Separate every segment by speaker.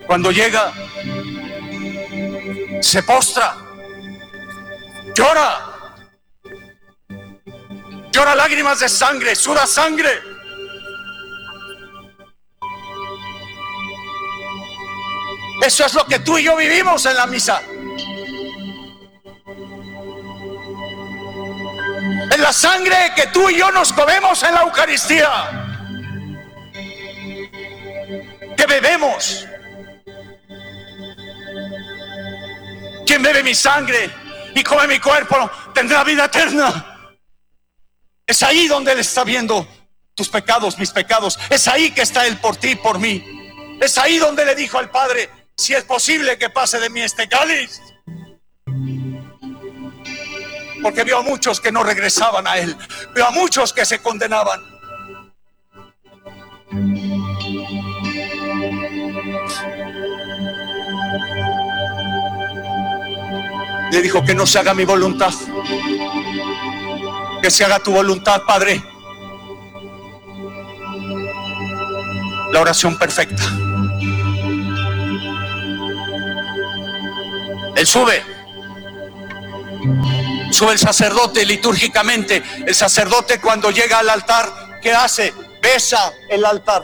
Speaker 1: Cuando llega, se postra, llora lágrimas de sangre, suda sangre. Eso es lo que tú y yo vivimos en la misa. Es la sangre que tú y yo nos comemos en la Eucaristía, que bebemos. Quien bebe mi sangre y come mi cuerpo tendrá vida eterna. Es ahí donde Él está viendo tus pecados, mis pecados. Es ahí que está Él por ti y por mí. Es ahí donde le dijo al Padre: si es posible que pase de mí este cáliz. Porque vio a muchos que no regresaban a Él. Vio a muchos que se condenaban. Le dijo: que no se haga mi voluntad, que se haga tu voluntad, Padre. La oración perfecta. Él sube el sacerdote litúrgicamente. El sacerdote, cuando llega al altar, ¿qué hace? Besa el altar.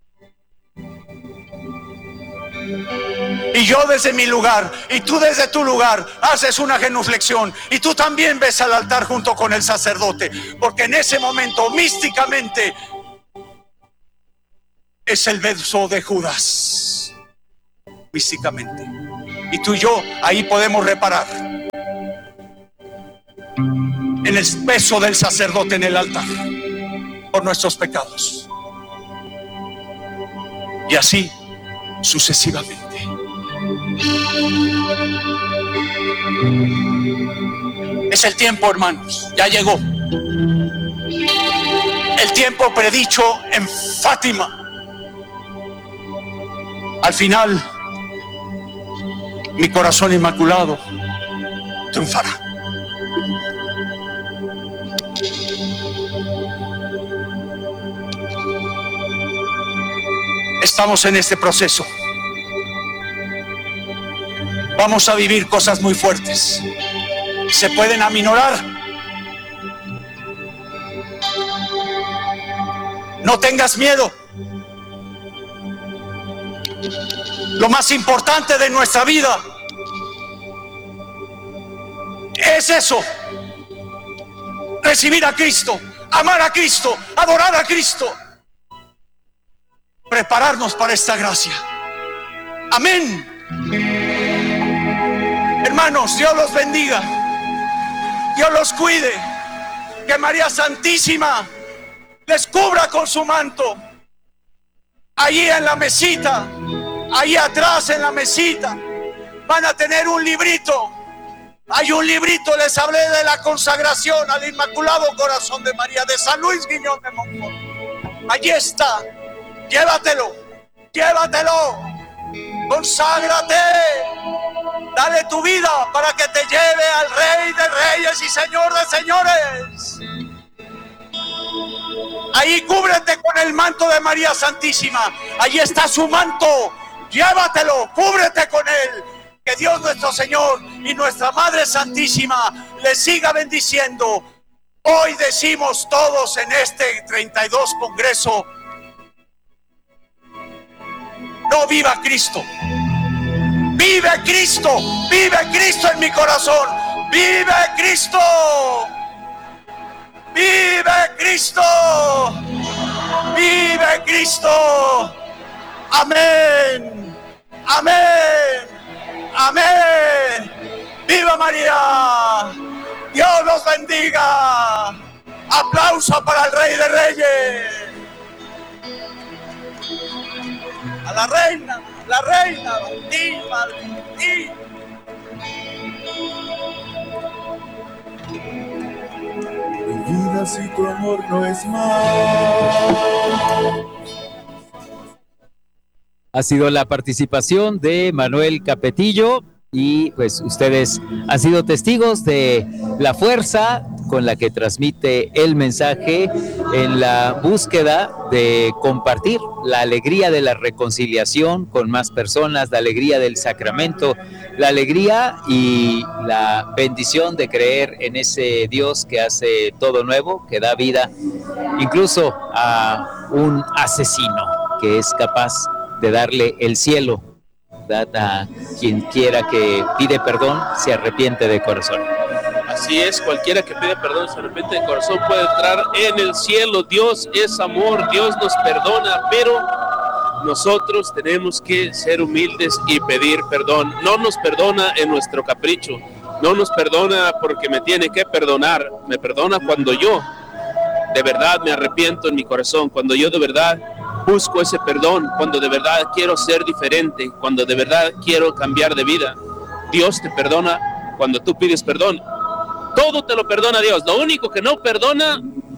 Speaker 1: Y yo desde mi lugar, y tú desde tu lugar, haces una genuflexión, y tú también ves al altar junto con el sacerdote, porque en ese momento, místicamente, es el beso de Judas, místicamente. Y tú y yo ahí podemos reparar en el beso del sacerdote en el altar por nuestros pecados. Y así sucesivamente. Es el tiempo, hermanos, ya llegó. El tiempo predicho en Fátima. Al final, mi corazón inmaculado triunfará. Estamos en este proceso. Vamos a vivir cosas muy fuertes. ¿Se pueden aminorar? No tengas miedo. Lo más importante de nuestra vida es eso: recibir a Cristo, amar a Cristo, adorar a Cristo, prepararnos para esta gracia. Amén. Hermanos, Dios los bendiga, Dios los cuide, que María Santísima les cubra con su manto. Allí en la mesita, ahí atrás en la mesita, van a tener un librito. Hay un librito, les hablé de la consagración al Inmaculado Corazón de María, de San Luis Guiñón de Montfort. Allí está, llévatelo, conságrate, dale tu vida para que te lleve al Rey de Reyes y Señor de Señores. Ahí cúbrete con el manto de María Santísima. Ahí está su manto. Llévatelo, cúbrete con él. Que Dios nuestro Señor y nuestra Madre Santísima les siga bendiciendo. Hoy decimos todos en este 32 Congreso: no viva Cristo. Vive Cristo en mi corazón. Vive Cristo. ¡Vive Cristo! ¡Vive Cristo! ¡Amén! ¡Amén! ¡Amén! ¡Viva María! ¡Dios los bendiga! ¡Aplauso para el Rey de Reyes! A la reina, ti, Padre, ti.
Speaker 2: Vida si tu amor no es más.
Speaker 3: Ha sido la participación de Manuel Capetillo y pues ustedes han sido testigos de la fuerza con la que transmite el mensaje en la búsqueda de compartir la alegría de la reconciliación con más personas, la alegría del sacramento, la alegría y la bendición de creer en ese Dios que hace todo nuevo, que da vida incluso a un asesino que es capaz de darle el cielo, ¿verdad? A quien quiera que pide perdón, se arrepiente de corazón.
Speaker 4: Así es, cualquiera que pide perdón, se arrepiente de corazón, puede entrar en el cielo. Dios es amor, Dios nos perdona, pero nosotros tenemos que ser humildes y pedir perdón. No nos perdona en nuestro capricho, no nos perdona porque me tiene que perdonar, me perdona cuando yo de verdad me arrepiento en mi corazón, cuando yo de verdad busco ese perdón, cuando de verdad quiero ser diferente, cuando de verdad quiero cambiar de vida. Dios te perdona cuando tú pides perdón. Todo te lo perdona Dios. Lo único que no perdona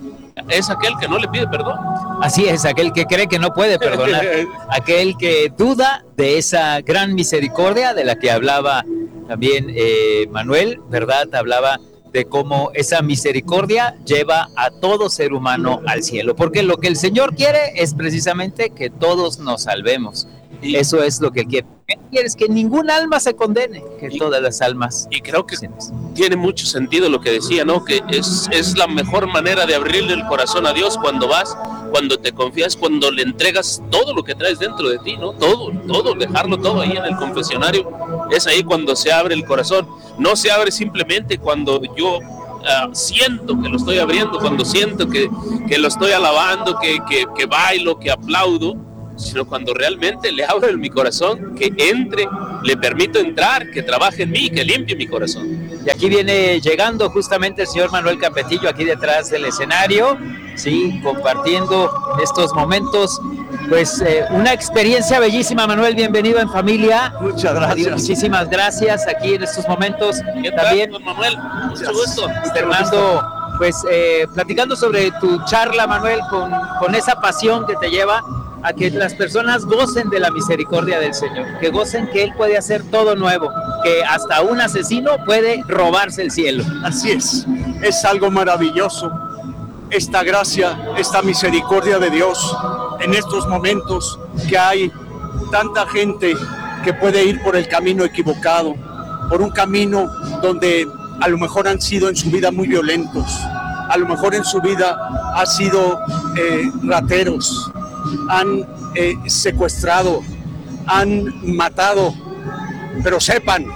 Speaker 4: es aquel que no le pide perdón.
Speaker 3: Así es, aquel que cree que no puede perdonar, aquel que duda de esa gran misericordia de la que hablaba también Manuel, ¿verdad? Hablaba de cómo esa misericordia lleva a todo ser humano al cielo, porque lo que el Señor quiere es precisamente que todos nos salvemos. Y eso es lo que Él quiere. Él quiere es que ningún alma se condene, que todas las almas.
Speaker 4: Y creo que tiene mucho sentido lo que decía, ¿no? Que es la mejor manera de abrirle el corazón a Dios cuando vas, cuando te confías, cuando le entregas todo lo que traes dentro de ti, ¿no? Todo, dejarlo todo ahí en el confesionario. Es ahí cuando se abre el corazón. No se abre simplemente cuando yo siento que lo estoy abriendo, cuando siento que lo estoy alabando, que bailo, que aplaudo, sino cuando realmente le abro en mi corazón, que entre, le permito entrar, que trabaje en mí, que limpie mi corazón.
Speaker 3: Y aquí viene llegando justamente el señor Manuel Campetillo, aquí detrás del escenario, sí, compartiendo estos momentos, pues una experiencia bellísima. Manuel, bienvenido en familia.
Speaker 1: Muchas gracias.
Speaker 3: Muchísimas gracias aquí en estos momentos.
Speaker 4: ¿Qué
Speaker 3: también,
Speaker 4: tal, don Manuel? Mucho gusto.
Speaker 3: Fernando, pues platicando sobre tu charla, Manuel, con esa pasión que te lleva a que las personas gocen de la misericordia del Señor, que gocen que Él puede hacer todo nuevo, que hasta un asesino puede robarse el cielo.
Speaker 1: Así es algo maravilloso, esta gracia, esta misericordia de Dios en estos momentos que hay tanta gente que puede ir por el camino equivocado, por un camino donde a lo mejor han sido en su vida muy violentos, a lo mejor en su vida han sido rateros, han secuestrado, han matado, pero sepan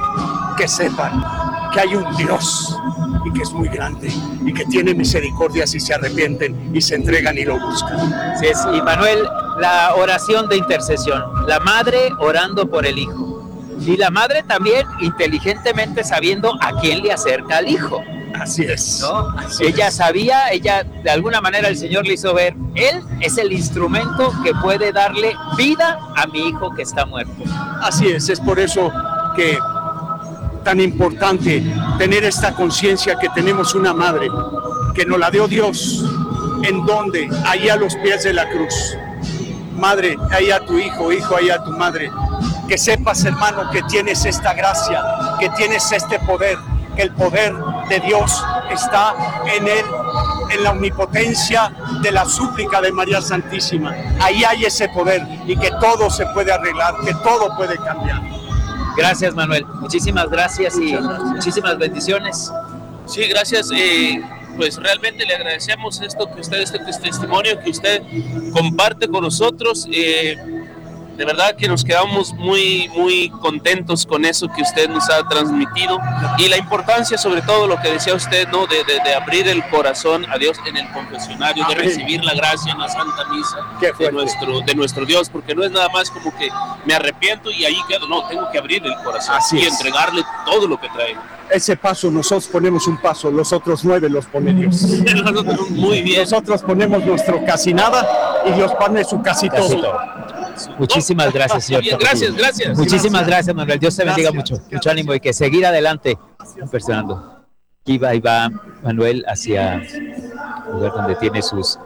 Speaker 1: que hay un Dios y que es muy grande y que tiene misericordia si se arrepienten y se entregan y lo buscan.
Speaker 3: Sí, y Manuel, la oración de intercesión, la madre orando por el hijo y la madre también inteligentemente sabiendo a quién le acerca al hijo.
Speaker 1: Así es,
Speaker 3: ¿no?
Speaker 1: Así
Speaker 3: ella
Speaker 1: es.
Speaker 3: sabía, de alguna manera el Señor le hizo ver, Él es el instrumento que puede darle vida a mi hijo que está muerto.
Speaker 1: Así es por eso que tan importante tener esta conciencia que tenemos una madre, que nos la dio Dios, en donde, ahí a los pies de la cruz. Madre, ahí a tu hijo, hijo, ahí a tu madre. Que sepas, hermano, que tienes esta gracia, que tienes este poder, que el poder de Dios está en él, en la omnipotencia de la súplica de María Santísima. Ahí hay ese poder y que todo se puede arreglar, que todo puede cambiar.
Speaker 3: Gracias, Manuel. Muchísimas gracias y muchísimas bendiciones.
Speaker 4: Sí, gracias. Pues realmente le agradecemos esto que usted, este testimonio que usted comparte con nosotros. De verdad que nos quedamos muy, muy contentos con eso que usted nos ha transmitido y la importancia, sobre todo lo que decía usted, ¿no? de abrir el corazón a Dios en el confesionario, de recibir la gracia en la Santa Misa de nuestro Dios, porque no es nada más como que me arrepiento y ahí quedo, no, tengo que abrir el corazón y entregarle todo lo que trae.
Speaker 1: Ese paso, nosotros ponemos un paso, los otros 9 los pone Dios.
Speaker 4: Muy bien.
Speaker 1: Nosotros ponemos nuestro casi nada y Dios pone su casi todo.
Speaker 3: Muchísimas gracias, señor.
Speaker 4: Bien, gracias.
Speaker 3: Muchísimas gracias, Manuel. Dios te bendiga mucho. Mucho ánimo y que seguir adelante. Fernando. Ahí va Manuel hacia el lugar donde tiene sus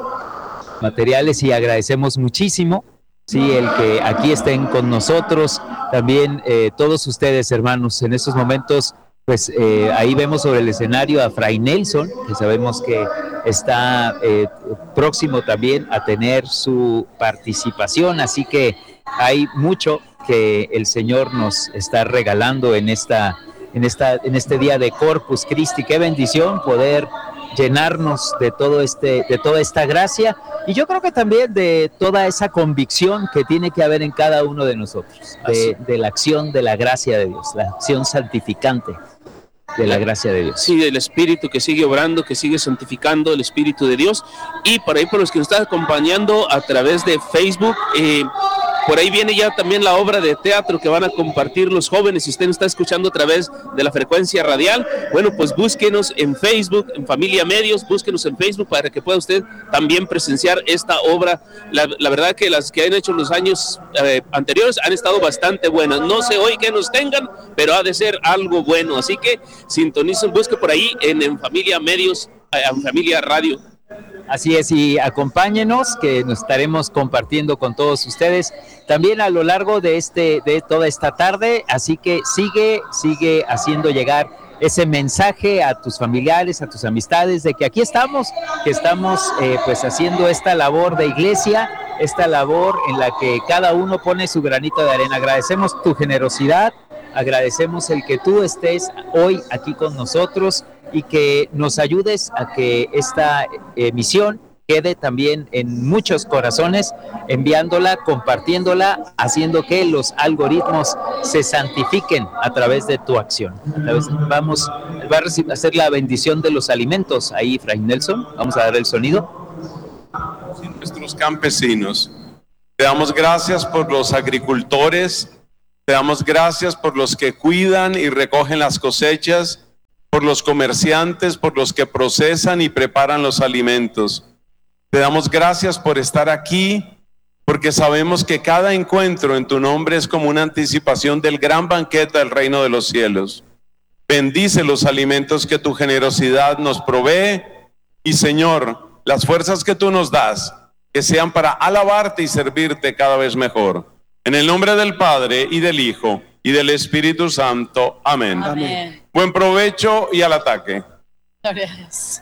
Speaker 3: materiales y agradecemos muchísimo, sí, el que aquí estén con nosotros. También todos ustedes, hermanos, en estos momentos pues ahí vemos sobre el escenario a Fray Nelson, que sabemos que está próximo también a tener su participación, así que hay mucho que el Señor nos está regalando en este día de Corpus Christi. Qué bendición poder llenarnos de toda esta gracia, y yo creo que también de toda esa convicción que tiene que haber en cada uno de nosotros, de la acción de la gracia de Dios, la acción santificante de la gracia de Dios.
Speaker 4: Sí, del Espíritu que sigue obrando, que sigue santificando, el Espíritu de Dios. Y por ahí, por los que nos están acompañando a través de Facebook, por ahí viene ya también la obra de teatro que van a compartir los jóvenes. Si usted nos está escuchando a través de la frecuencia radial, bueno, pues búsquenos en Facebook, en Familia Medios, búsquenos en Facebook para que pueda usted también presenciar esta obra. La verdad que las que han hecho los años anteriores han estado bastante buenas. No sé hoy que nos tengan, pero ha de ser algo bueno. Así que sintonicen, busque por ahí en Familia Medios, en Familia Radio.
Speaker 3: Así es, y acompáñenos, que nos estaremos compartiendo con todos ustedes también a lo largo de toda esta tarde, así que sigue haciendo llegar ese mensaje a tus familiares, a tus amistades, de que aquí estamos, pues haciendo esta labor de iglesia, esta labor en la que cada uno pone su granito de arena. Agradecemos tu generosidad, agradecemos el que tú estés hoy aquí con nosotros y que nos ayudes a que esta emisión quede también en muchos corazones, enviándola, compartiéndola, haciendo que los algoritmos se santifiquen a través de tu acción. Va a hacer la bendición de los alimentos ahí, Fray Nelson. Vamos a dar el sonido.
Speaker 5: Nuestros campesinos, te damos gracias por los agricultores, te damos gracias por los que cuidan y recogen las cosechas, por los comerciantes, por los que procesan y preparan los alimentos. Te damos gracias por estar aquí, porque sabemos que cada encuentro en tu nombre es como una anticipación del gran banquete del reino de los cielos. Bendice los alimentos que tu generosidad nos provee y, Señor, las fuerzas que tú nos das, que sean para alabarte y servirte cada vez mejor. En el nombre del Padre y del Hijo y del Espíritu Santo. Amén.
Speaker 6: Amén.
Speaker 5: Buen provecho y al ataque.
Speaker 6: Gloria a Dios.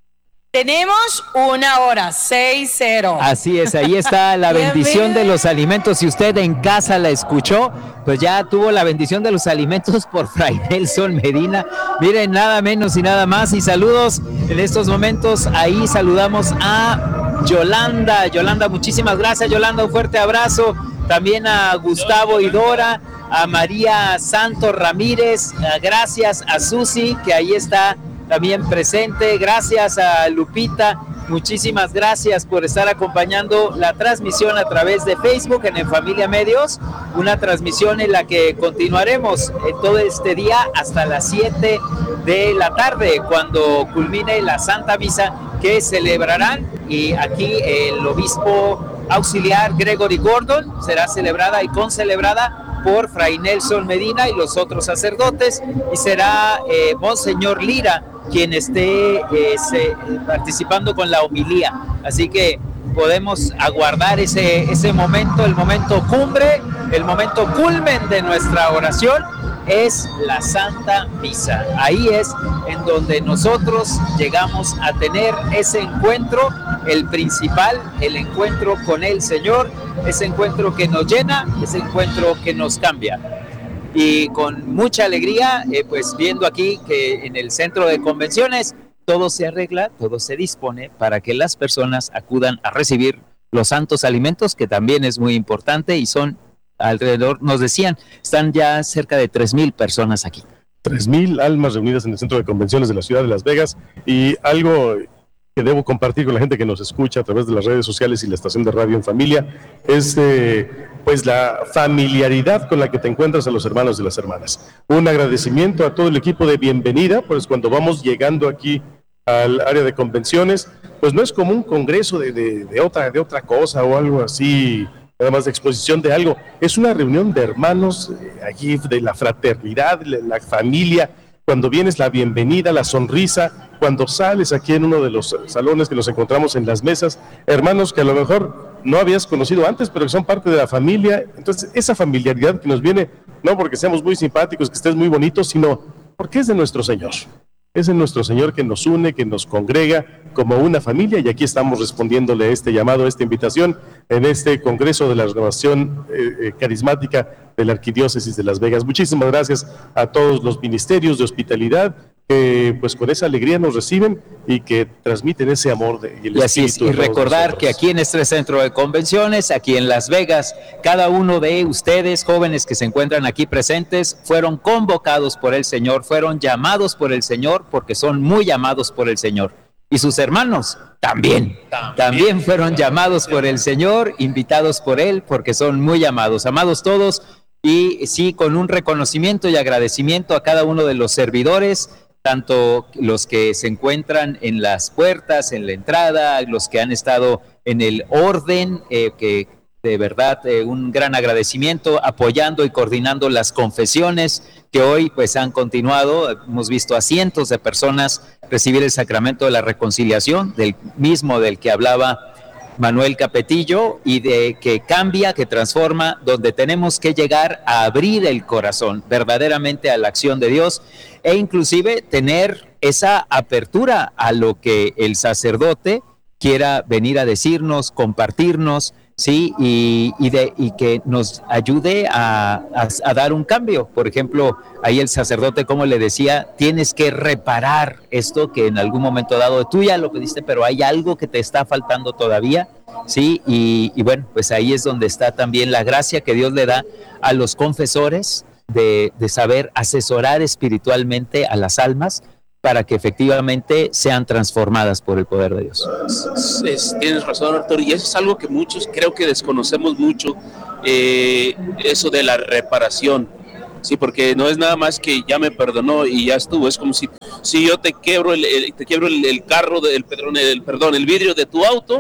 Speaker 6: Tenemos 1 hora, 6-0.
Speaker 3: Así es, ahí está la bendición de los alimentos. Si usted en casa la escuchó, pues ya tuvo la bendición de los alimentos por Fray Nelson Medina. Miren, nada menos y nada más. Y saludos en estos momentos. Ahí saludamos a Yolanda. Yolanda, muchísimas gracias, Yolanda. Un fuerte abrazo. También a Gustavo y Dora, a María Santos Ramírez. Gracias a Susi, que ahí está también presente. Gracias a Lupita, muchísimas gracias por estar acompañando la transmisión a través de Facebook en Familia Medios, una transmisión en la que continuaremos todo este día hasta las 7 de la tarde, cuando culmine la Santa Misa que celebrarán, y aquí el obispo auxiliar Gregory Gordon será celebrada y concelebrada por Fray Nelson Medina y los otros sacerdotes, y será Monseñor Lira quien esté participando con la homilía. Así que podemos aguardar ese momento, el momento cumbre, el momento culmen de nuestra oración, es la Santa Misa. Ahí es en donde nosotros llegamos a tener ese encuentro, el principal, el encuentro con el Señor, ese encuentro que nos llena, ese encuentro que nos cambia. Y con mucha alegría, pues viendo aquí que en el centro de convenciones todo se arregla, todo se dispone para que las personas acudan a recibir los santos alimentos, que también es muy importante, y son alrededor, nos decían, están ya cerca de 3,000 personas aquí.
Speaker 7: 3,000 almas reunidas en el centro de convenciones de la ciudad de Las Vegas, y algo que debo compartir con la gente que nos escucha a través de las redes sociales y la estación de radio en familia, es pues la familiaridad con la que te encuentras a los hermanos y las hermanas. Un agradecimiento a todo el equipo de bienvenida, pues cuando vamos llegando aquí al área de convenciones, pues no es como un congreso de otra cosa o algo así, nada más de exposición de algo, es una reunión de hermanos allí, de la fraternidad, la familia. Cuando vienes, la bienvenida, la sonrisa, cuando sales aquí en uno de los salones que nos encontramos en las mesas, hermanos que a lo mejor no habías conocido antes, pero que son parte de la familia. Entonces, esa familiaridad que nos viene, no porque seamos muy simpáticos, que estés muy bonito, sino porque es de nuestro Señor. Es de nuestro Señor que nos une, que nos congrega como una familia, y aquí estamos respondiéndole a este llamado, a esta invitación, en este Congreso de la Renovación Carismática de la Arquidiócesis de Las Vegas. Muchísimas gracias a todos los ministerios de hospitalidad que pues con esa alegría nos reciben y que transmiten ese amor y el espíritu.
Speaker 3: Y recordar que aquí en este centro de convenciones, aquí en Las Vegas, cada uno de ustedes, jóvenes que se encuentran aquí presentes, fueron convocados por el Señor, fueron llamados por el Señor, porque son muy llamados por el Señor. Y sus hermanos también fueron llamados por el Señor, invitados por Él, porque son muy llamados, amados todos, y sí, con un reconocimiento y agradecimiento a cada uno de los servidores, tanto los que se encuentran en las puertas, en la entrada, los que han estado en el orden, que de verdad un gran agradecimiento, apoyando y coordinando las confesiones que hoy pues han continuado. Hemos visto a cientos de personas recibir el sacramento de la reconciliación, del mismo del que hablaba Manuel Capetillo, y de que cambia, que transforma, donde tenemos que llegar a abrir el corazón verdaderamente a la acción de Dios, e inclusive tener esa apertura a lo que el sacerdote quiera venir a decirnos, compartirnos, sí, y que nos ayude a dar un cambio. Por ejemplo, ahí el sacerdote, como le decía, tienes que reparar esto que en algún momento dado tú ya lo pediste, pero hay algo que te está faltando todavía, sí, y bueno, pues ahí es donde está también la gracia que Dios le da a los confesores de saber asesorar espiritualmente a las almas para que efectivamente sean transformadas por el poder de Dios.
Speaker 4: Tienes razón, Arturo, y eso es algo que muchos creo que desconocemos mucho, eso de la reparación. Sí, porque no es nada más que ya me perdonó y ya estuvo. Es como si yo te quiebro el carro, el vidrio de tu auto,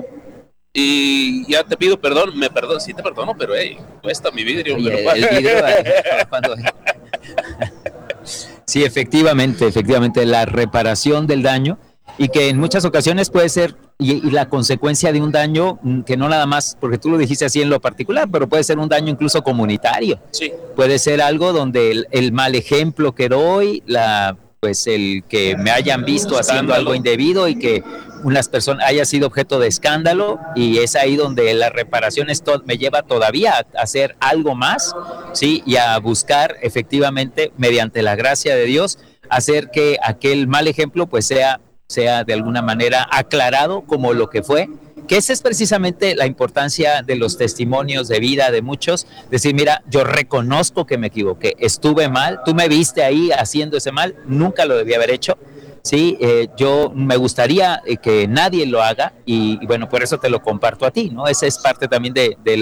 Speaker 4: y ya te pido perdón, me perdono, sí te perdono, pero cuesta mi vidrio.
Speaker 3: Oye, el vidrio cuando... Sí, efectivamente, la reparación del daño, y que en muchas ocasiones puede ser y la consecuencia de un daño que no nada más, porque tú lo dijiste así en lo particular, pero puede ser un daño incluso comunitario.
Speaker 4: Sí.
Speaker 3: Puede ser algo donde el mal ejemplo que doy, pues el que me hayan visto haciendo algo indebido y que unas personas haya sido objeto de escándalo, y es ahí donde la reparación me lleva todavía a hacer algo más, sí, y a buscar efectivamente mediante la gracia de Dios hacer que aquel mal ejemplo pues sea de alguna manera aclarado como lo que fue, que esa es precisamente la importancia de los testimonios de vida de muchos, decir, mira, yo reconozco que me equivoqué, estuve mal, tú me viste ahí haciendo ese mal, nunca lo debí haber hecho, sí, yo me gustaría que nadie lo haga, y bueno, por eso te lo comparto a ti, ¿no? Esa es parte también de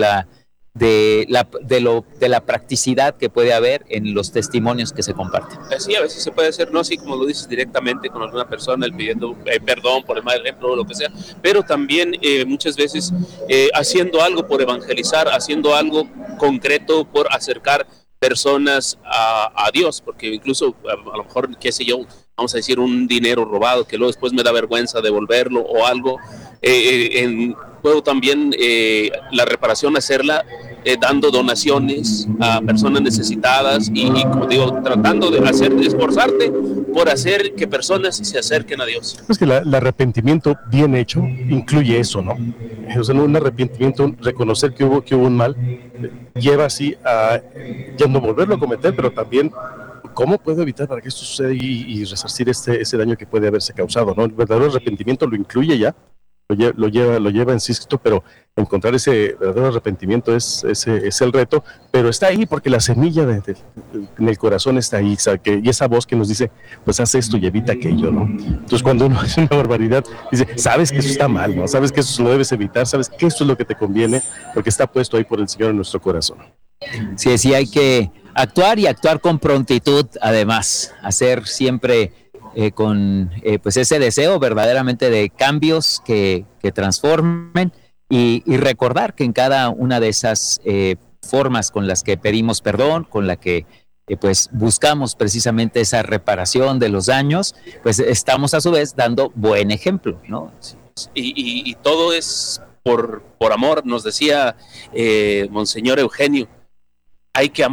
Speaker 3: la practicidad que puede haber en los testimonios que se comparten.
Speaker 4: Sí, a veces se puede hacer, no así como lo dices, directamente con alguna persona, el pidiendo perdón por el mal ejemplo o lo que sea, pero también muchas veces haciendo algo por evangelizar, haciendo algo concreto por acercar personas a Dios, porque incluso a lo mejor, qué sé yo, vamos a decir un dinero robado que luego después me da vergüenza devolverlo o algo, puedo también la reparación hacerla dando donaciones a personas necesitadas y como digo, tratando de esforzarte por hacer que personas se acerquen a Dios.
Speaker 7: Es que el arrepentimiento bien hecho incluye eso, ¿no? O sea, un arrepentimiento, reconocer que hubo un mal, lleva así a ya no volverlo a cometer, pero también cómo puedo evitar para que esto suceda y resarcir ese daño que puede haberse causado, ¿no? El verdadero arrepentimiento lo incluye ya, lo lleva insisto, pero encontrar ese verdadero arrepentimiento es el reto, pero está ahí porque la semilla en el corazón está ahí, y esa voz que nos dice, pues haz esto y evita aquello, ¿no? Entonces cuando uno hace una barbaridad, dice, sabes que eso está mal, ¿no? Sabes que eso lo debes evitar, sabes que eso es lo que te conviene, porque está puesto ahí por el Señor en nuestro corazón.
Speaker 3: Sí, hay que actuar y actuar con prontitud, además, hacer siempre con pues ese deseo verdaderamente de cambios que transformen, y recordar que en cada una de esas formas con las que pedimos perdón, con la que pues buscamos precisamente esa reparación de los daños, pues estamos a su vez dando buen ejemplo, ¿no?
Speaker 4: Y todo es por amor, nos decía Monseñor Eugenio. Hay que amar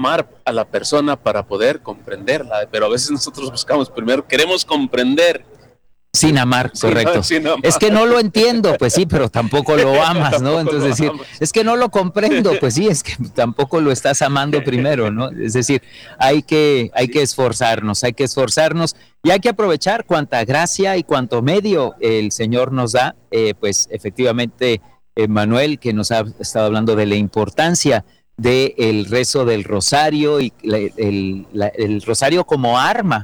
Speaker 4: a la persona para poder comprenderla, pero a veces nosotros buscamos primero, queremos comprender.
Speaker 3: Sin amar, correcto.
Speaker 4: Sin amar.
Speaker 3: Es que no lo entiendo, pues sí, pero tampoco lo amas, ¿no? Entonces decir, es que no lo comprendo, pues sí, es que tampoco lo estás amando primero, ¿no? Es decir, hay que esforzarnos y hay que aprovechar cuanta gracia y cuanto medio el Señor nos da, pues efectivamente, Manuel, que nos ha estado hablando de la importancia del rezo del rosario y el rosario como arma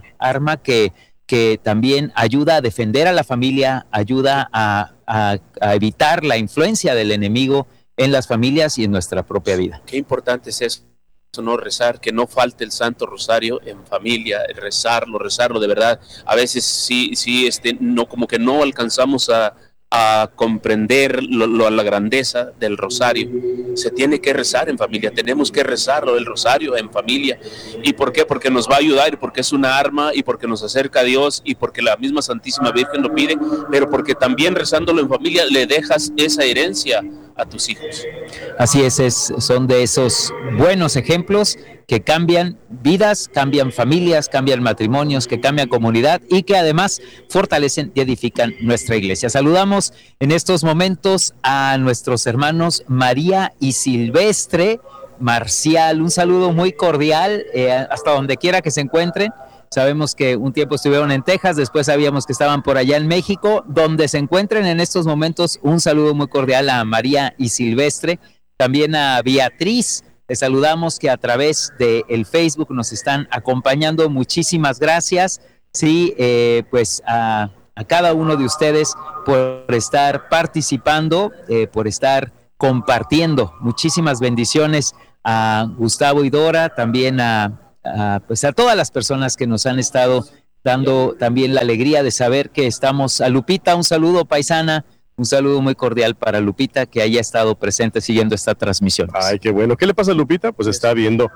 Speaker 3: que también ayuda a defender a la familia, ayuda a evitar la influencia del enemigo en las familias y en nuestra propia vida.
Speaker 4: Qué importante es eso, no rezar, que no falte el Santo Rosario en familia, rezarlo de verdad. A veces sí, no, como que no alcanzamos a comprender la grandeza del rosario. Se tiene que rezar en familia, tenemos que rezarlo el rosario en familia. ¿Y por qué? Porque nos va a ayudar, y porque es una arma, y porque nos acerca a Dios, y porque la misma Santísima Virgen lo pide, pero porque también rezándolo en familia le dejas esa herencia a tus hijos.
Speaker 3: Así es, son de esos buenos ejemplos que cambian vidas, cambian familias, cambian matrimonios, que cambian comunidad y que además fortalecen y edifican nuestra iglesia. Saludamos en estos momentos a nuestros hermanos María y Silvestre Marcial. Un saludo muy cordial hasta donde quiera que se encuentren. Sabemos que un tiempo estuvieron en Texas, después sabíamos que estaban por allá en México. Donde se encuentren en estos momentos, un saludo muy cordial a María y Silvestre, también a Beatriz. Les saludamos, que a través del Facebook nos están acompañando. Muchísimas gracias. Sí, pues a cada uno de ustedes por estar participando, por estar compartiendo. Muchísimas bendiciones a Gustavo y Dora, también pues a todas las personas que nos han estado dando también la alegría de saber que estamos. A Lupita, un saludo, paisana. Un saludo muy cordial para Lupita, que haya estado presente siguiendo esta transmisión.
Speaker 7: Ay, qué bueno. ¿Qué le pasa a Lupita? Pues está viendo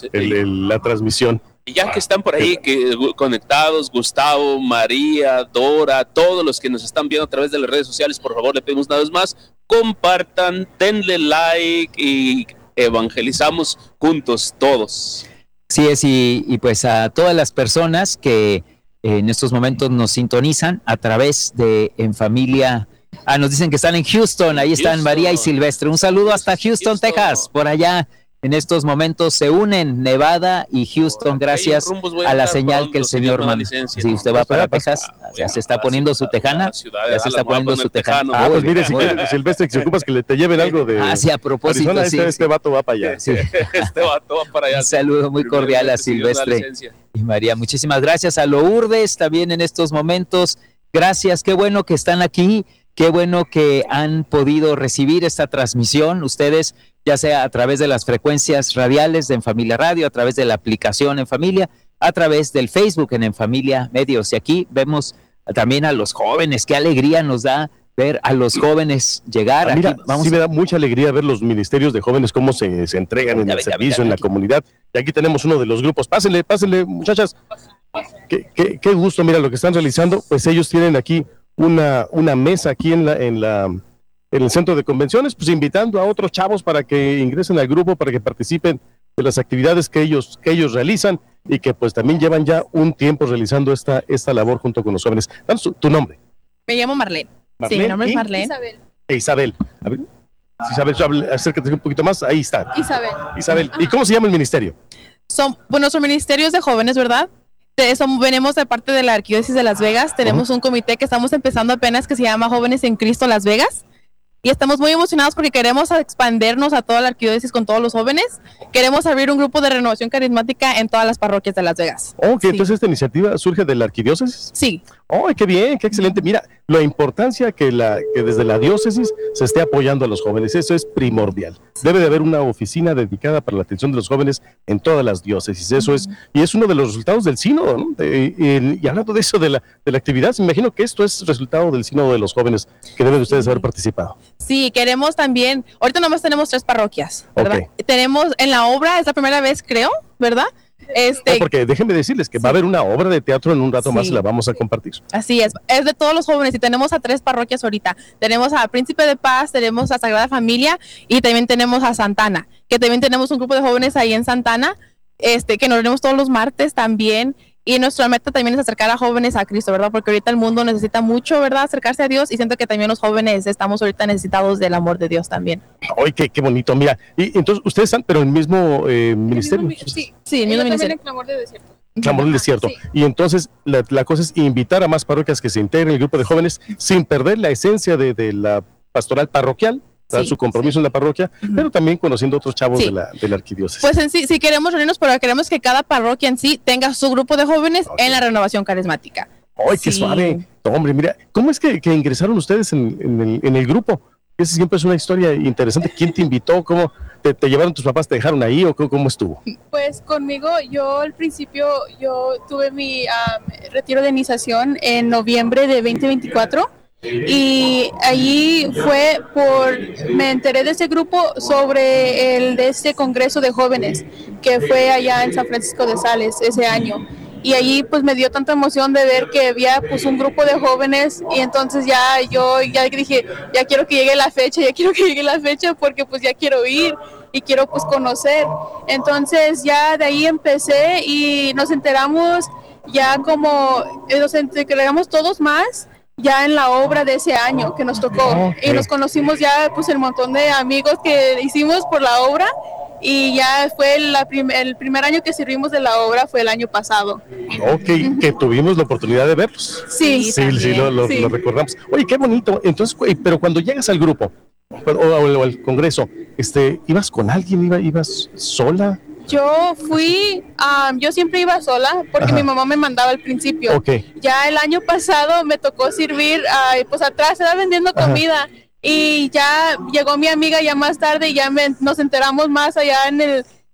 Speaker 7: la transmisión.
Speaker 4: Y ya que están por ahí conectados, Gustavo, María, Dora, todos los que nos están viendo a través de las redes sociales, por favor, le pedimos una vez más, compartan, denle like y evangelizamos juntos todos.
Speaker 3: Sí es, y pues a todas las personas que en estos momentos nos sintonizan a través de En Familia. Nos dicen que están en Houston, ahí están María y Silvestre. Un saludo hasta Houston, Texas. Por allá en estos momentos se unen Nevada y Houston, gracias a la señal que el Señor manda. Si usted va para Texas, ya se está poniendo su tejana. Ya se está poniendo su tejana.
Speaker 7: Pues mire, si quieres, Silvestre, que se ocupas que te lleven algo de...
Speaker 3: Sí, a propósito,
Speaker 7: Arizona,
Speaker 3: sí.
Speaker 7: Este vato va para allá.
Speaker 3: Sí.
Speaker 4: Este vato va para allá.
Speaker 3: Un saludo muy cordial a Silvestre y María. Muchísimas gracias a Lourdes también en estos momentos. Gracias, qué bueno que están aquí. Qué bueno que han podido recibir esta transmisión ustedes, ya sea a través de las frecuencias radiales de En Familia Radio, a través de la aplicación En Familia, a través del Facebook En Familia Medios. Y aquí vemos también a los jóvenes. Qué alegría nos da ver a los jóvenes llegar.
Speaker 7: Mira,
Speaker 3: aquí,
Speaker 7: sí me da mucha alegría ver los ministerios de jóvenes, cómo se entregan en el servicio, en la comunidad. Y aquí tenemos uno de los grupos. Pásenle, muchachas. Qué gusto, mira lo que están realizando. Pues ellos tienen aquí una mesa aquí en el centro de convenciones, pues invitando a otros chavos para que ingresen al grupo, para que participen de las actividades que ellos realizan y que pues también llevan ya un tiempo realizando esta labor junto con los jóvenes. Danos tu nombre.
Speaker 8: Me llamo Marlene. Sí, mi nombre es Marlene.
Speaker 7: Isabel. A ver, Isabel, acércate un poquito más. Ahí está. Isabel. ¿Y cómo se llama el ministerio?
Speaker 8: Nuestro ministerio es de jóvenes, ¿verdad? Venimos de parte de la Arquidiócesis de Las Vegas. Tenemos un comité que estamos empezando apenas que se llama Jóvenes en Cristo Las Vegas. Y estamos muy emocionados porque queremos expandirnos a toda la arquidiócesis con todos los jóvenes. Queremos abrir un grupo de renovación carismática en todas las parroquias de Las Vegas.
Speaker 7: Sí. Entonces esta iniciativa surge de la arquidiócesis.
Speaker 8: Sí.
Speaker 7: Qué bien, qué excelente. Mira, la importancia que desde la diócesis se esté apoyando a los jóvenes, eso es primordial. Debe de haber una oficina dedicada para la atención de los jóvenes en todas las diócesis, eso es, y es uno de los resultados del sínodo, ¿no? Y hablando de eso, de la actividad, me imagino que esto es resultado del sínodo de los jóvenes que deben de ustedes haber participado.
Speaker 8: Sí, queremos también, ahorita nomás tenemos 3 parroquias, ¿verdad? Tenemos en la obra, es la primera vez creo, ¿verdad?
Speaker 7: Porque déjenme decirles que va a haber una obra de teatro en un rato más y la vamos a compartir.
Speaker 8: Así es de todos los jóvenes y tenemos a 3 parroquias ahorita. Tenemos a Príncipe de Paz, tenemos a Sagrada Familia y también tenemos a Santana, que también tenemos un grupo de jóvenes ahí en Santana. que nos reunimos todos los martes también. Y nuestra meta también es acercar a jóvenes a Cristo, ¿verdad? Porque ahorita el mundo necesita mucho, ¿verdad? Acercarse a Dios, y siento que también los jóvenes estamos ahorita necesitados del amor de Dios también.
Speaker 7: ¡Ay, qué bonito! Mira, y entonces ustedes están, pero en el mismo ministerio.
Speaker 8: Sí, el mismo ministerio.
Speaker 9: Clamor del Desierto.
Speaker 7: Clamor del Desierto.
Speaker 9: Sí.
Speaker 7: Y entonces la cosa es invitar a más parroquias que se integren en el grupo de jóvenes sin perder la esencia de la pastoral parroquial,
Speaker 8: Sí,
Speaker 7: su compromiso en la parroquia, pero también conociendo otros chavos
Speaker 8: Sí.
Speaker 7: de la arquidiócesis.
Speaker 8: Pues en sí queremos reunirnos, pero queremos que cada parroquia en sí tenga su grupo de jóvenes en la renovación carismática.
Speaker 7: ¡Ay, qué
Speaker 8: Sí.
Speaker 7: suave! No, hombre, mira, ¿cómo es que ingresaron ustedes en el grupo? Esa siempre es una historia interesante. ¿Quién te invitó? ¿Cómo te llevaron tus papás? ¿Te dejaron ahí o cómo estuvo?
Speaker 9: Pues conmigo, yo al principio, yo tuve mi retiro de iniciación en noviembre de 2024. Y allí me enteré de ese grupo de este congreso de jóvenes que fue allá en San Francisco de Sales ese año. Y allí pues me dio tanta emoción de ver que había pues un grupo de jóvenes, y entonces yo dije, ya quiero que llegue la fecha, porque pues ya quiero ir y quiero pues conocer. Entonces ya de ahí empecé y nos enteramos ya nos entregamos todos más ya en la obra de ese año que nos tocó. Y nos conocimos ya pues el montón de amigos que hicimos por la obra, y ya fue el primer año que servimos de la obra fue el año pasado.
Speaker 7: Ok, que tuvimos la oportunidad de verlos.
Speaker 9: Sí,
Speaker 7: Lo recordamos. Oye, qué bonito. Entonces, pero cuando llegas al grupo o al congreso, ¿ibas con alguien? ¿Ibas sola?
Speaker 9: Yo yo siempre iba sola porque mi mamá me mandaba al principio.
Speaker 7: Okay.
Speaker 9: Ya el año pasado me tocó servir, pues atrás estaba vendiendo comida, y ya llegó mi amiga ya más tarde, y ya nos enteramos más allá en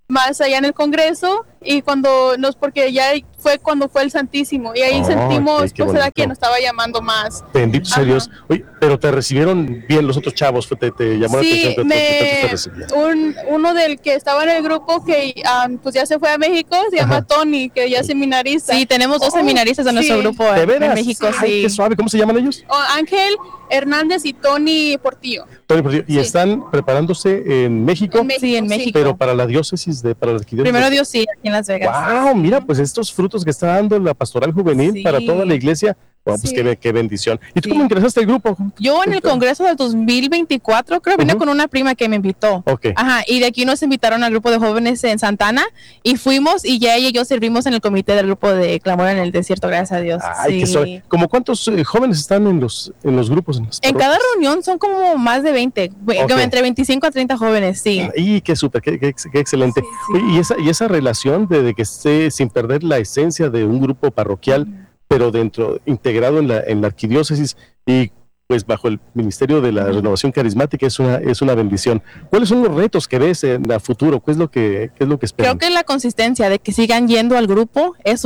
Speaker 9: el congreso, y porque ya fue cuando fue el Santísimo, y ahí sentimos
Speaker 7: qué
Speaker 9: pues era
Speaker 7: bonito.
Speaker 9: quien nos estaba llamando más.
Speaker 7: Bendito sea Dios. Oye, pero te recibieron bien los otros chavos, te llamó la
Speaker 9: Sí,
Speaker 7: atención. Te recibieron.
Speaker 9: uno del que estaba en el grupo que pues ya se fue a México, se llama Tony, que ya es seminarista.
Speaker 8: Sí, tenemos 2 seminaristas en nuestro grupo
Speaker 7: ¿De veras?
Speaker 8: en México.
Speaker 7: Ay,
Speaker 8: Sí.
Speaker 7: qué suave. ¿Cómo se llaman ellos?
Speaker 9: Ángel Hernández y Tony Portillo.
Speaker 7: Tony Portillo. Y están preparándose en México,
Speaker 8: Sí, en México.
Speaker 7: pero para la diócesis, para la arquidiócesis.
Speaker 8: Primero Dios, sí, aquí en Las Vegas.
Speaker 7: Wow, mira, pues estos frutos que está dando la pastoral juvenil
Speaker 8: Sí.
Speaker 7: para toda la iglesia. Wow, pues
Speaker 9: Sí.
Speaker 7: qué bendición. ¿Y tú
Speaker 8: Sí.
Speaker 7: cómo ingresaste al grupo?
Speaker 8: Yo en el congreso del 2024, creo, vine con una prima que me invitó.
Speaker 7: Ok.
Speaker 8: Ajá, y de aquí nos invitaron al grupo de jóvenes en Santana, y fuimos, y ya ella y yo servimos en el comité del grupo de Clamor en el Desierto, gracias a Dios.
Speaker 7: Ay, qué
Speaker 8: Sí.
Speaker 7: suave. ¿Cómo cuántos jóvenes están en los grupos? En, las
Speaker 8: En cada
Speaker 7: parroquias?
Speaker 8: reunión son como más de 20, como entre 25 a 30 jóvenes, sí.
Speaker 7: Ay, qué súper, qué excelente. Oye, y esa relación de que esté sin perder la esencia de un grupo parroquial, pero integrado en la arquidiócesis y pues bajo el Ministerio de la Renovación Carismática, es una bendición. ¿Cuáles son los retos que ves en el futuro? ¿Qué es lo que esperan?
Speaker 8: Creo que la consistencia de que sigan yendo al grupo es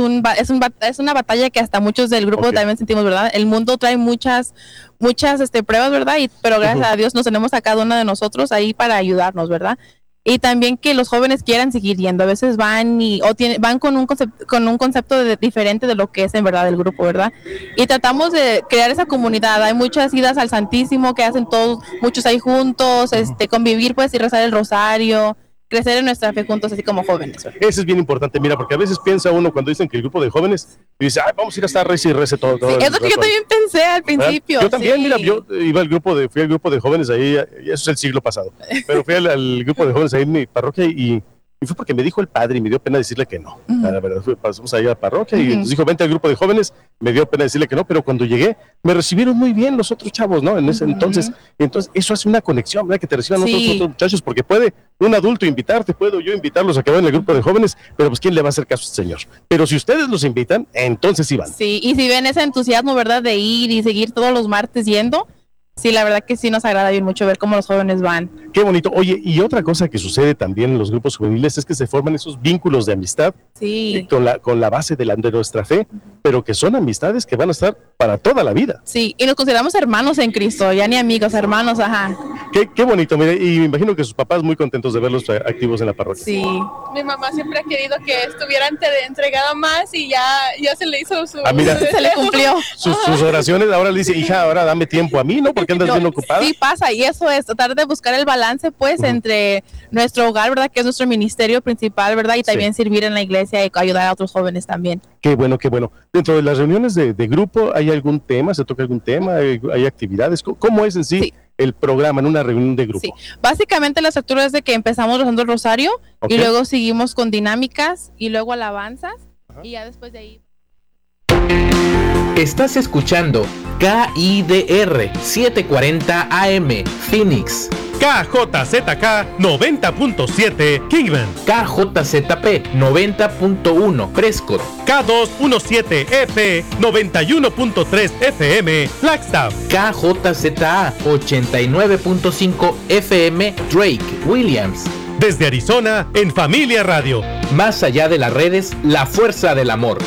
Speaker 8: una batalla que hasta muchos del grupo también sentimos, ¿verdad? El mundo trae muchas pruebas, ¿verdad? Pero gracias a Dios nos tenemos a cada uno de nosotros ahí para ayudarnos, ¿verdad? Y también que los jóvenes quieran seguir yendo. A veces van con un concepto diferente de lo que es en verdad el grupo, ¿verdad? Y tratamos de crear esa comunidad. Hay muchas idas al Santísimo que hacen todos, muchos ahí juntos, convivir pues y rezar el rosario, crecer en nuestra fe juntos así como jóvenes.
Speaker 7: Eso es bien importante, mira, porque a veces piensa uno cuando dicen que el grupo de jóvenes, y dice, vamos a ir a estar rece y rece todo.
Speaker 8: Sí, es lo que yo también pensé al principio.
Speaker 7: Yo también,
Speaker 8: sí.
Speaker 7: mira, yo fui al grupo de jóvenes ahí, y eso es el siglo pasado, pero fui al grupo de jóvenes ahí en mi parroquia y fue porque me dijo el padre y me dio pena decirle que no. La verdad, pasamos ahí a la parroquia y nos dijo, vente al grupo de jóvenes, me dio pena decirle que no, pero cuando llegué me recibieron muy bien los otros chavos, ¿no? En ese entonces eso hace una conexión, ¿verdad? Que te reciban otros muchachos, porque puede un adulto invitarte, puedo yo invitarlos a que vayan al grupo de jóvenes, pero pues ¿quién le va a hacer caso al Señor? Pero si ustedes los invitan, entonces sí van.
Speaker 8: Sí, y si ven ese entusiasmo, ¿verdad? De ir y seguir todos los martes yendo, sí, la verdad que sí nos agrada bien mucho ver cómo los jóvenes van.
Speaker 7: Qué bonito. Oye, y otra cosa que sucede también en los grupos juveniles es que se forman esos vínculos de amistad con la base de nuestra fe, pero que son amistades que van a estar para toda la vida.
Speaker 8: Sí, y nos consideramos hermanos en Cristo, ya ni amigos, hermanos, ajá.
Speaker 7: Qué bonito, mire, y me imagino que sus papás muy contentos de verlos activos en la parroquia.
Speaker 8: Sí.
Speaker 9: Mi mamá siempre ha querido que estuviera entregada más y ya se le hizo su...
Speaker 7: Mira,
Speaker 8: se le cumplió.
Speaker 7: Sus oraciones, ahora le dice, hija, ahora dame tiempo a mí, ¿no? Porque andas bien ocupada.
Speaker 8: Sí, pasa, y eso es tratar de buscar el balance, pues, entre nuestro hogar, ¿verdad? Que es nuestro ministerio principal, ¿verdad? Y también servir en la iglesia y ayudar a otros jóvenes también.
Speaker 7: Qué bueno, qué bueno. Dentro de las reuniones de grupo, ¿hay algún tema? ¿Se toca algún tema? ¿Hay actividades? ¿Cómo es en sí el programa en una reunión de grupo?
Speaker 8: Sí, básicamente la estructura es de que empezamos rezando el rosario y luego seguimos con dinámicas y luego alabanzas y ya después de ahí.
Speaker 10: Estás escuchando KIDR 740 AM Phoenix,
Speaker 11: KJZK 90.7 Kingman,
Speaker 10: KJZP 90.1 Prescott,
Speaker 11: K217EP 91.3 FM Flagstaff,
Speaker 10: KJZA 89.5 FM Drake Williams.
Speaker 11: Desde Arizona, en Familia Radio.
Speaker 10: Más allá de las redes, la fuerza del amor.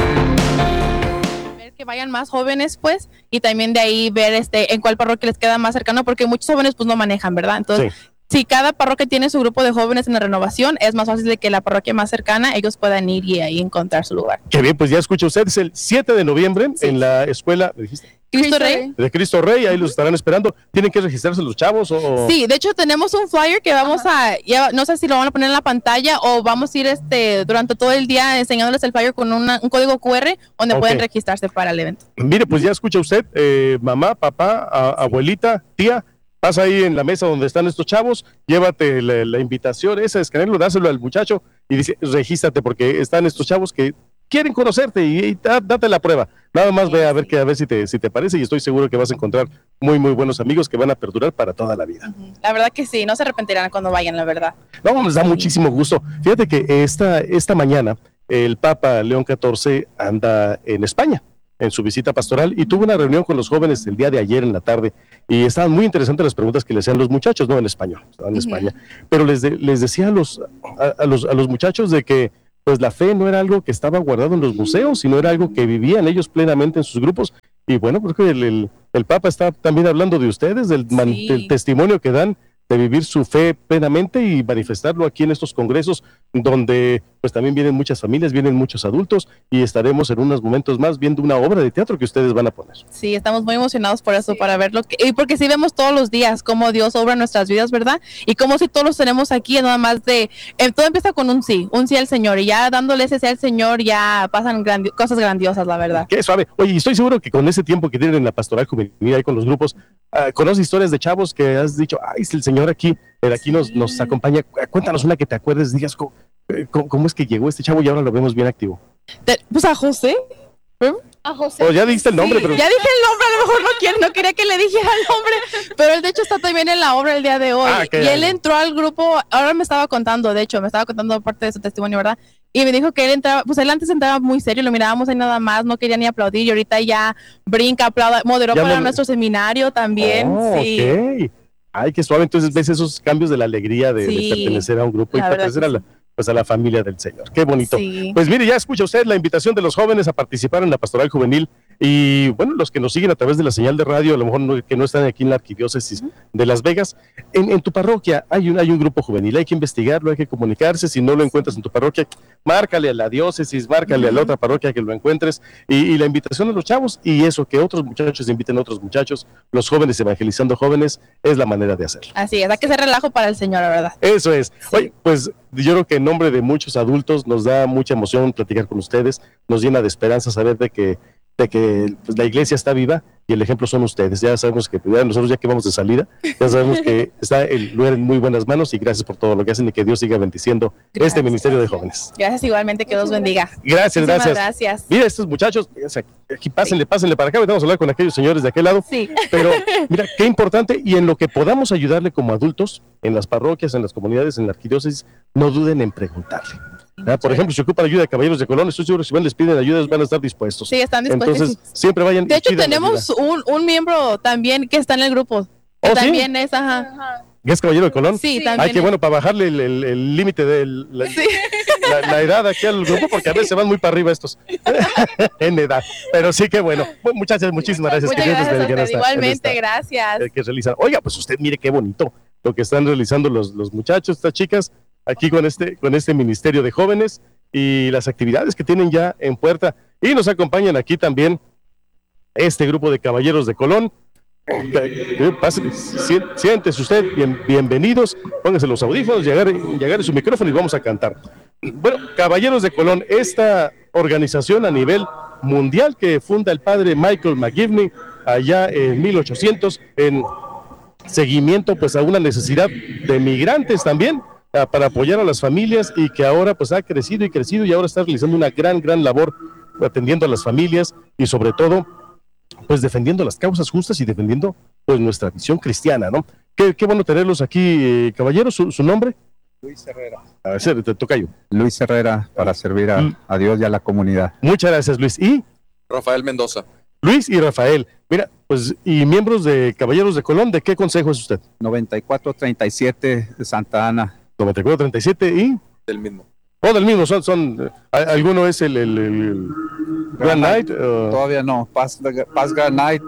Speaker 8: Que vayan más jóvenes, pues, y también de ahí ver en cuál parroquia les queda más cercano, porque muchos jóvenes pues no manejan, ¿verdad? Entonces, si cada parroquia tiene su grupo de jóvenes en la renovación, es más fácil de que la parroquia más cercana ellos puedan ir y ahí encontrar su lugar.
Speaker 7: Qué bien, pues ya escucha usted, es el 7 de noviembre en la escuela, ¿me dijiste?
Speaker 8: Cristo Rey.
Speaker 7: De Cristo Rey, ahí los estarán esperando. ¿Tienen que registrarse los chavos?
Speaker 8: Sí, de hecho tenemos un flyer que vamos no sé si lo van a poner en la pantalla o vamos a ir durante todo el día enseñándoles el flyer con un código QR donde pueden registrarse para el evento.
Speaker 7: Mire, pues ya escucha usted, mamá, papá, abuelita, tía, pasa ahí en la mesa donde están estos chavos, llévate la invitación esa, escanearlo, dáselo al muchacho y dice, regístrate porque están estos chavos que quieren conocerte y date la prueba. Nada más ve a ver si te parece y estoy seguro que vas a encontrar muy, muy buenos amigos que van a perdurar para toda la vida.
Speaker 8: La verdad que sí, no se arrepentirán cuando vayan, la verdad.
Speaker 7: No, nos da muchísimo gusto. Fíjate que esta mañana el Papa León XIV anda en España en su visita pastoral y tuvo una reunión con los jóvenes el día de ayer en la tarde y estaban muy interesantes las preguntas que le hacían los muchachos, no en español, estaban en España, pero les decía a los muchachos de que pues la fe no era algo que estaba guardado en los museos, sino era algo que vivían ellos plenamente en sus grupos. Y bueno, porque el Papa está también hablando de ustedes, del testimonio que dan de vivir su fe plenamente y manifestarlo aquí en estos congresos, donde pues también vienen muchas familias, vienen muchos adultos y estaremos en unos momentos más viendo una obra de teatro que ustedes van a poner.
Speaker 8: Sí, estamos muy emocionados por eso, para verlo, y porque sí vemos todos los días cómo Dios obra en nuestras vidas, ¿verdad? Y como si todos los tenemos aquí, nada más todo empieza con un sí al Señor, y ya dándole ese sí al Señor ya pasan cosas grandiosas, la verdad.
Speaker 7: Qué suave. Oye, estoy seguro que con ese tiempo que tienen en la pastoral juvenil ahí con los grupos, conoces historias de chavos que has dicho, ay, si el Señor aquí nos acompaña. Cuéntanos una que te acuerdes, digas cómo es que llegó este chavo y ahora lo vemos bien activo.
Speaker 8: Pues a José.
Speaker 9: A José.
Speaker 7: Oh, ya dijiste el nombre, pero...
Speaker 8: Ya dije el nombre, a lo mejor no quería que le dijera el nombre, pero él de hecho está también en la obra el día de hoy. Y él entró al grupo, ahora me estaba contando parte de su testimonio, ¿verdad? Y me dijo que él entraba, pues él antes entraba muy serio, lo mirábamos ahí nada más, no quería ni aplaudir, y ahorita ya brinca, aplauda, moderó para nuestro seminario también. Sí.
Speaker 7: Okay. Ay, qué suave. Entonces ves esos cambios de la alegría de pertenecer a un grupo y pertenecer a la familia del Señor. Qué bonito. Sí. Pues mire, ya escucha usted la invitación de los jóvenes a participar en la pastoral juvenil y bueno, los que nos siguen a través de la señal de radio, a lo mejor que no están aquí en la arquidiócesis de Las Vegas, en tu parroquia hay un grupo juvenil, hay que investigarlo, hay que comunicarse. Si no lo encuentras en tu parroquia, márcale a la diócesis, márcale a la otra parroquia que lo encuentres y la invitación a los chavos y eso, que otros muchachos inviten a otros muchachos, los jóvenes evangelizando jóvenes, es la manera de hacerlo.
Speaker 8: Así es, hay que ser relajo para el Señor, la verdad.
Speaker 7: Eso es. Sí. Oye, pues yo creo que en nombre de muchos adultos nos da mucha emoción platicar con ustedes, nos llena de esperanza saber de que pues, la iglesia está viva y el ejemplo son ustedes. Ya sabemos que nosotros ya que vamos de salida, ya sabemos que está el lugar en muy buenas manos y gracias por todo lo que hacen y que Dios siga bendiciendo este ministerio de jóvenes.
Speaker 8: Gracias igualmente, que Dios bendiga.
Speaker 7: Gracias. Mira, estos muchachos, aquí pásenle para acá, vamos a hablar con aquellos señores de aquel lado.
Speaker 8: Sí.
Speaker 7: Pero mira, qué importante y en lo que podamos ayudarle como adultos, en las parroquias, en las comunidades, en la arquidiócesis, no duden en preguntarle. Por ejemplo, si ocupan ayuda de Caballeros de Colón, estoy seguro que si les piden ayuda, van a estar dispuestos.
Speaker 8: Sí, están dispuestos.
Speaker 7: Entonces, siempre vayan.
Speaker 8: De hecho, tenemos un miembro también que está en el grupo. Que también es,
Speaker 7: ¿Es Caballero de Colón?
Speaker 8: Sí, también.
Speaker 7: Ay, qué bueno, para bajarle el límite del...
Speaker 8: Sí.
Speaker 7: la edad aquí al grupo, porque a veces se van muy para arriba estos en edad. Pero sí que bueno. Muchachas, muchísimas gracias.
Speaker 8: Muchas gracias a usted, igualmente, gracias.
Speaker 7: Que realizan. Oiga, pues usted mire qué bonito lo que están realizando los muchachos, estas chicas, aquí con este Ministerio de Jóvenes y las actividades que tienen ya en puerta. Y nos acompañan aquí también este grupo de Caballeros de Colón. Siéntese usted, bienvenidos, pónganse los audífonos, llegar su micrófono y vamos a cantar. Bueno, Caballeros de Colón, esta organización a nivel mundial que funda el padre Michael McGivney allá en 1800, en seguimiento pues a una necesidad de migrantes también, para apoyar a las familias, y que ahora pues ha crecido y ahora está realizando una gran labor atendiendo a las familias y sobre todo pues defendiendo las causas justas y defendiendo pues nuestra visión cristiana, ¿no? Qué bueno tenerlos aquí, caballeros. ¿Su nombre?
Speaker 12: Luis Herrera.
Speaker 7: A ver, te toca yo.
Speaker 12: Luis Herrera, para servir a Dios y a la comunidad.
Speaker 7: Muchas gracias, Luis. ¿Y?
Speaker 13: Rafael Mendoza.
Speaker 7: Luis y Rafael. Mira, pues, y miembros de Caballeros de Colón, ¿de qué consejo es usted?
Speaker 12: 9437 de Santa Ana.
Speaker 7: 9437 y...
Speaker 13: Del mismo.
Speaker 7: Del mismo, son ¿alguno es el Grand Knight?
Speaker 12: Todavía no, Paz Grand Knight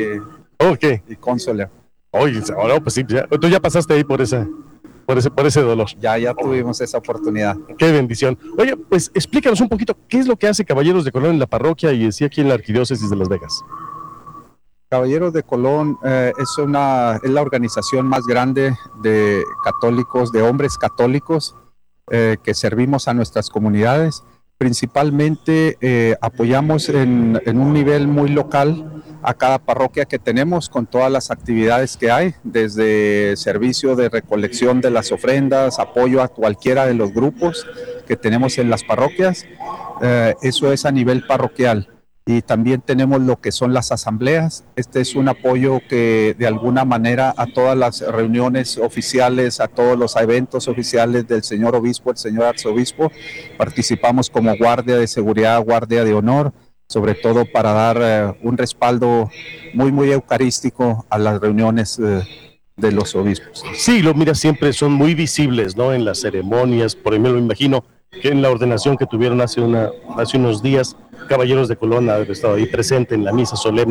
Speaker 12: y Consoler.
Speaker 7: Oye, ahora pues sí, tú ya pasaste ahí por ese dolor.
Speaker 12: Ya tuvimos esa oportunidad.
Speaker 7: Qué bendición. Oye, pues explícanos un poquito, ¿qué es lo que hace Caballeros de Colón en la parroquia y así aquí en la Arquidiócesis de Las Vegas?
Speaker 12: Caballeros de Colón es la organización más grande de católicos, de hombres católicos, que servimos a nuestras comunidades. Principalmente apoyamos en un nivel muy local a cada parroquia que tenemos, con todas las actividades que hay, desde servicio de recolección de las ofrendas, apoyo a cualquiera de los grupos que tenemos en las parroquias. Eso es a nivel parroquial. Y también tenemos lo que son las asambleas. Este es un apoyo que de alguna manera a todas las reuniones oficiales, a todos los eventos oficiales del señor obispo, el señor arzobispo, participamos como guardia de seguridad, guardia de honor, sobre todo para dar un respaldo muy eucarístico a las reuniones de los obispos.
Speaker 7: Sí, mira, siempre son muy visibles, ¿no? En las ceremonias, por ejemplo, me imagino que en la ordenación que tuvieron hace unos días, Caballeros de Colón ha estado ahí presente en la misa solemne